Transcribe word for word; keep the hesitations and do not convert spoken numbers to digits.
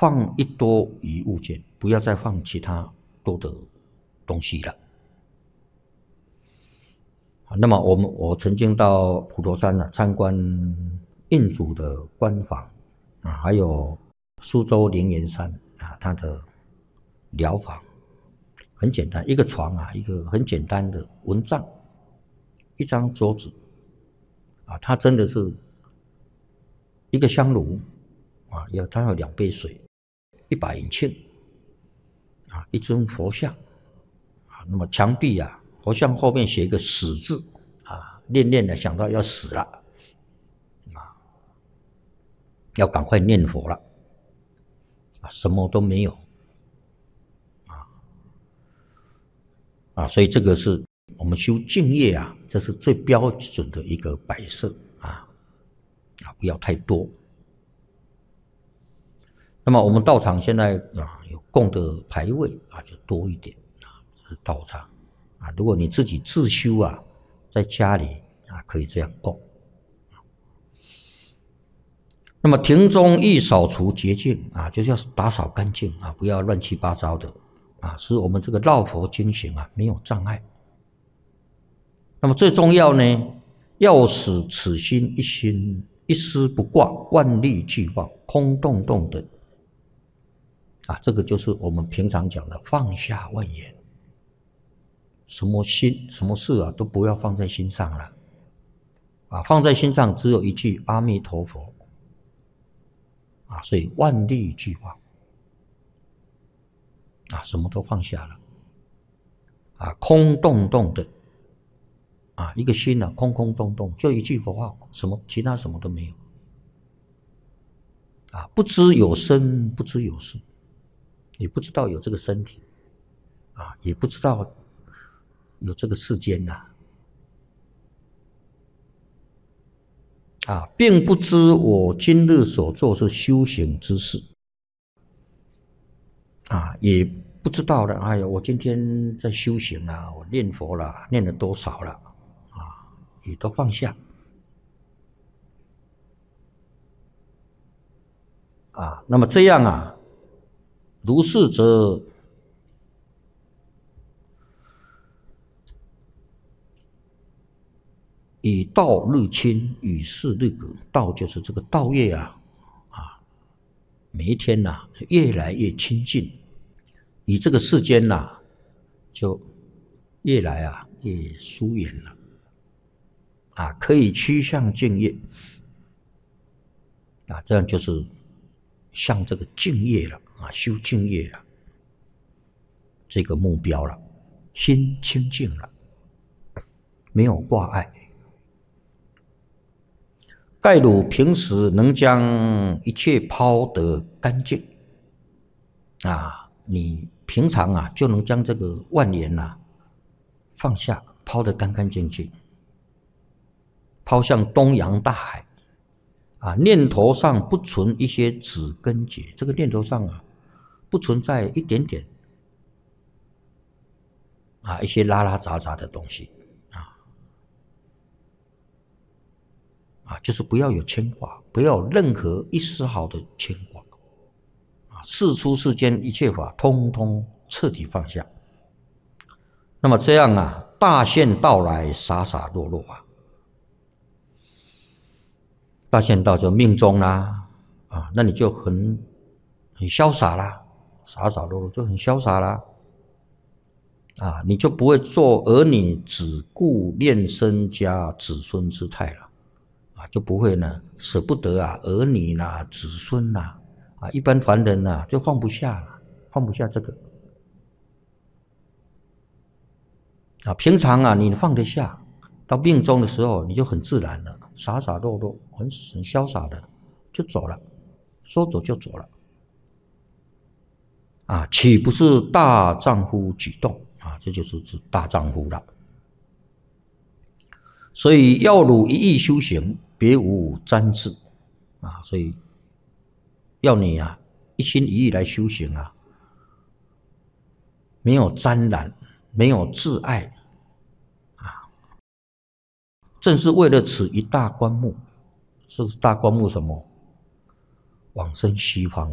放一多余物件，不要再放其他多的东西了。那么我们我曾经到普陀山呢、啊、参观印祖的官房啊，还有苏州灵岩山啊，它的疗房很简单，一个床啊，一个很简单的蚊帐，一张桌子啊，它真的是一个香炉啊，有它有两杯水，一把银磬啊，一尊佛像啊，那么墙壁啊，佛像后面写一个死字啊，念念的想到要死了啊，要赶快念佛了啊，什么都没有啊啊，所以这个是我们修净业啊，这是最标准的一个摆设啊啊，不要太多。那么我们道场现在啊有供的牌位啊就多一点啊，这是道场啊。如果你自己自修啊，在家里啊可以这样供。那么庭中亦扫除洁净啊，就是要打扫干净啊，不要乱七八糟的啊，使我们这个绕佛经行啊没有障碍。那么最重要呢，要使此心一心一丝不挂，万力俱放，空洞洞的。啊，这个就是我们平常讲的放下万言，什么心、什么事啊，都不要放在心上了。啊，放在心上只有一句阿弥陀佛。啊，所以万力俱放。啊，什么都放下了。啊，空洞洞的。啊，一个心啊，空空洞洞，就一句佛号，什么其他什么都没有。啊，不知有生，不知有死。你不知道有这个身体啊，也不知道有这个世间呐 啊, 啊，并不知我今日所做是修行之事啊，也不知道了。哎呀，我今天在修行了，我念佛了，念了多少了啊，也都放下啊。那么这样啊。如是则以道日清，与世日隔。道就是这个道业啊，啊，每一天呐、啊、越来越亲近，与这个世间呐、啊、就越来啊越疏远了，啊，可以趋向净业，啊，这样就是向这个净业了。啊，修净业了，这个目标了，心清净了，没有挂碍。盖汝平时能将一切抛得干净，啊，你平常啊就能将这个万言呐、啊、放下，抛得干干净净，抛向东洋大海。啊，念头上不存一些指根结，这个念头上啊。不存在一点点啊，一些拉拉杂杂的东西啊啊，就是不要有牵挂，不要有任何一丝毫的牵挂啊，世出世间一切法，通通彻底放下。那么这样啊，大限到来，洒洒落落啊，大限到就命中啦啊，那你就很很潇洒啦。洒洒落落就很潇洒啦，啊，你就不会做儿女只顾念身家子孙之态了，啊，就不会呢舍不得啊儿女啦、子孙啦，啊，一般凡人呐、啊、就放不下了，放不下这个，啊，平常啊你放得下，到命中的时候你就很自然了，洒洒落落，很很潇洒的就走了，说走就走了。啊，岂不是大丈夫举动啊？这就是指大丈夫了。所以要汝一意修行，别无沾滞啊！所以要你啊一心一意来修行啊，没有沾染，没有自爱啊，正是为了此一大观目。这大观目什么？往生西方